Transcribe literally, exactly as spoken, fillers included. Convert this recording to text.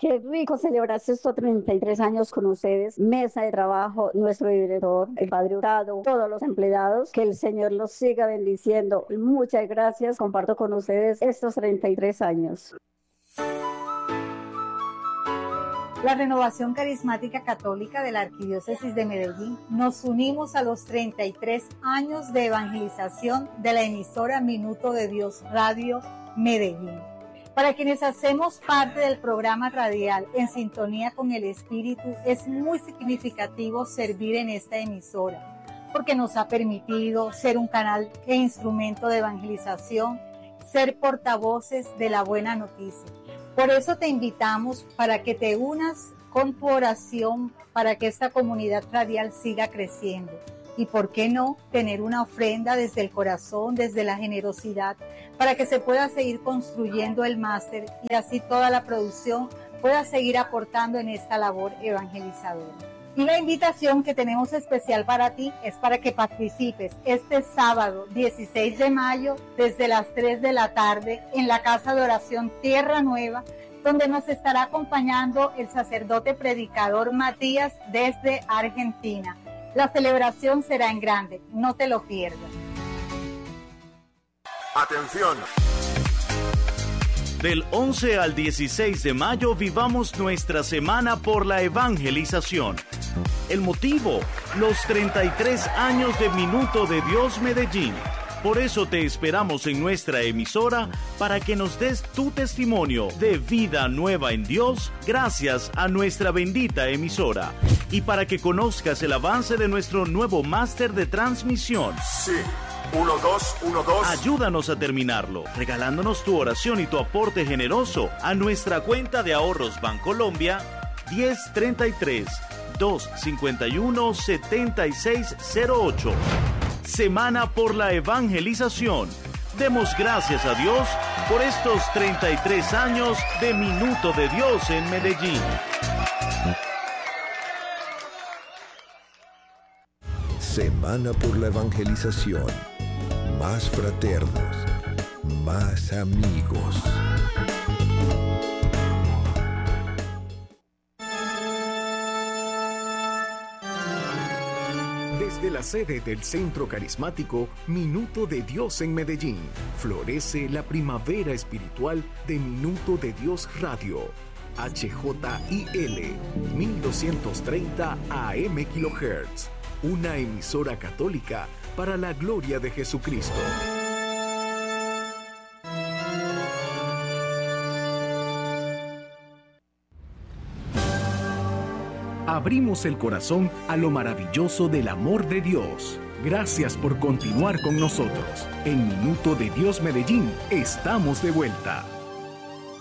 Qué rico celebrarse estos treinta y tres años con ustedes, mesa de trabajo, nuestro director, el padre Hurtado, todos los empleados, que el Señor los siga bendiciendo. Muchas gracias, comparto con ustedes estos treinta y tres años. La Renovación Carismática Católica de la Arquidiócesis de Medellín nos unimos a los treinta y tres años de evangelización de la emisora Minuto de Dios Radio Medellín. Para quienes hacemos parte del programa radial En Sintonía con el Espíritu, es muy significativo servir en esta emisora, porque nos ha permitido ser un canal e instrumento de evangelización, ser portavoces de la buena noticia. Por eso te invitamos para que te unas con tu oración para que esta comunidad radial siga creciendo. Y por qué no tener una ofrenda desde el corazón, desde la generosidad, para que se pueda seguir construyendo el máster y así toda la producción pueda seguir aportando en esta labor evangelizadora. Y la invitación que tenemos especial para ti es para que participes este sábado dieciséis de mayo desde las tres de la tarde en la Casa de Oración Tierra Nueva, donde nos estará acompañando el sacerdote predicador Matías desde Argentina. La celebración será en grande, no te lo pierdas. Atención. Del once al dieciséis de mayo vivamos nuestra semana por la evangelización. El motivo, los treinta y tres años de Minuto de Dios Medellín. Por eso te esperamos en nuestra emisora para que nos des tu testimonio de vida nueva en Dios gracias a nuestra bendita emisora y para que conozcas el avance de nuestro nuevo máster de transmisión. Sí, uno, dos, uno, dos. Ayúdanos a terminarlo, regalándonos tu oración y tu aporte generoso a nuestra cuenta de ahorros Bancolombia diez treinta y tres, doscientos cincuenta y uno, setenta y seis cero ocho. Semana por la evangelización. Demos gracias a Dios por estos treinta y tres años de Minuto de Dios en Medellín. Semana por la evangelización. Más fraternos, más amigos. Desde la sede del Centro Carismático Minuto de Dios en Medellín, florece la primavera espiritual de Minuto de Dios Radio. H J I L mil doscientos treinta A M kHz, una emisora católica para la gloria de Jesucristo. Abrimos el corazón a lo maravilloso del amor de Dios. Gracias por continuar con nosotros. En Minuto de Dios Medellín estamos de vuelta.